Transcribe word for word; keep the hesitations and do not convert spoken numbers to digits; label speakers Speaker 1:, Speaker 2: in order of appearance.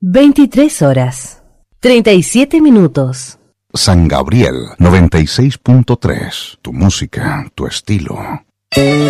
Speaker 1: veintitrés horas, treinta y siete minutos.
Speaker 2: San Gabriel noventa y seis punto tres. Tu música, tu estilo.